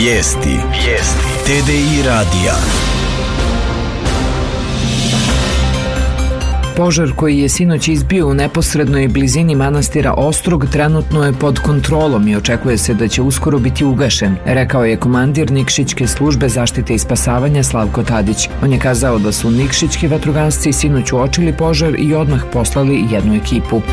Vijesti. TDI radija. Požar koji je sinoć izbio u neposrednoj blizini manastira Ostrog trenutno je pod kontrolom i očekuje se da će uskoro biti ugašen, rekao je komandir Nikšićke službe zaštite i spasavanja Slavko Tadić. On je kazao da su nikšićki vatrogasci sinoć uočili požar i odmah poslali jednu ekipu.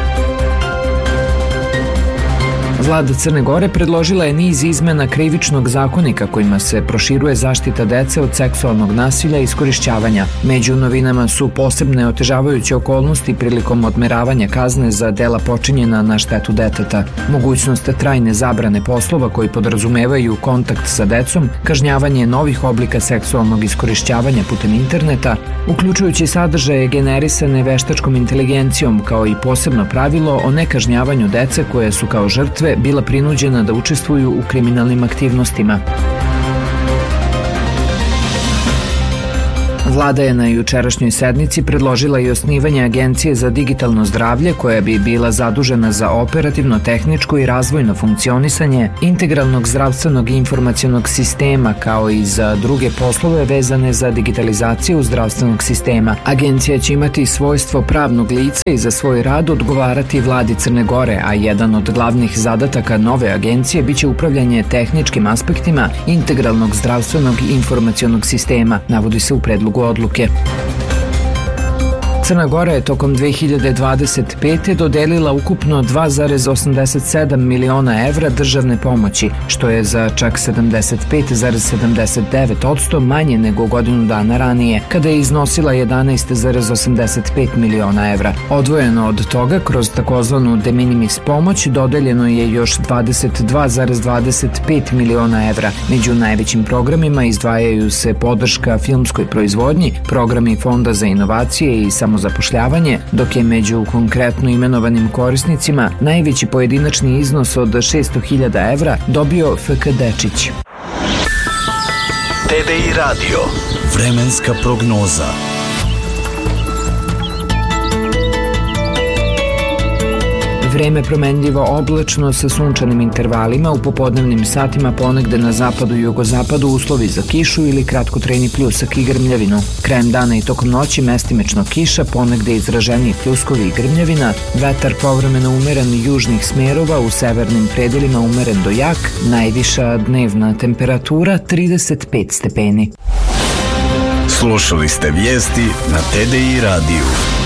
Vlada Crne Gore predložila je niz izmena krivičnog zakonika kojima se proširuje zaštita dece od seksualnog nasilja i iskorišćavanja. Među novinama su posebne otežavajuće okolnosti prilikom odmeravanja kazne za dela počinjena na štetu deteta, mogućnost trajne zabrane poslova koji podrazumevaju kontakt sa decom, kažnjavanje novih oblika seksualnog iskorišćavanja putem interneta, uključujući sadržaje generisane veštačkom inteligencijom, kao i posebno pravilo o nekažnjavanju dece koje su kao žrtve bila prinuđena da učestvuju u kriminalnim aktivnostima. Vlada je na jučerašnjoj sednici predložila i osnivanje Agencije za digitalno zdravlje koja bi bila zadužena za operativno, tehničko i razvojno funkcionisanje integralnog zdravstvenog i informacionog sistema kao i za druge poslove vezane za digitalizaciju zdravstvenog sistema. Agencija će imati svojstvo pravnog lica i za svoj rad odgovarati Vladi Crne Gore, a jedan od glavnih zadataka nove agencije biće upravljanje tehničkim aspektima integralnog zdravstvenog i informacionog sistema, navodi se u predlogu odluke. Crna Gora je tokom 2025. dodelila ukupno 2,87 miliona evra državne pomoći, što je za čak 75,79% manje nego godinu dana ranije, kada je iznosila 11,85 miliona evra. Odvojeno od toga, kroz takozvanu de minimis pomoć, dodeljeno je još 22,25 miliona evra. Među najvećim programima izdvajaju se podrška filmskoj proizvodnji, programi Fonda za inovacije i samozapošljavanje, dok je među konkretno imenovanim korisnicima najveći pojedinačni iznos od 600.000 evra dobio FK Dečić. TDI radio. Vremenska prognoza. Vreme promenljivo oblačno sa sunčanim intervalima, u popodnevnim satima ponegde na zapadu i jugozapadu uslovi za kišu ili kratkotrajni pljusak i grmljavinu. Krajem dana i tokom noći mestimično kiša, ponegde izraženiji pljuskovi i grmljavina, vetar povremeno umeren južnih smerova, u severnim predelima umeren do jak, najviša dnevna temperatura 35 stepeni. Slušali ste vijesti na TDI radiju.